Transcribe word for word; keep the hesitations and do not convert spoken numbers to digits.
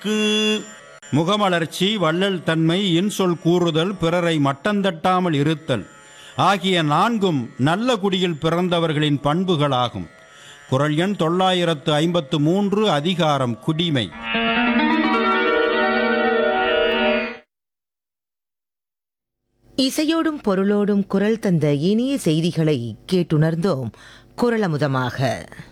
கு முகமலர்ச்சி, வள்ளல் தன்மை, இன்சொல் கூறுதல், பிறரை மட்டந்தட்டாமல் இருத்தல் ஆகிய நான்கும் நல்ல குடியில் பிறந்தவர்களின் பண்புகளாகும். குறள் எண் தொள்ளாயிரத்து ஐம்பத்து மூன்று, அதிகாரம் குடிமை. இசையோடும் பொருளோடும் குரல் தந்த இனிய செய்திகளை கேட்டுணர்ந்தோம். குறளமுதமாக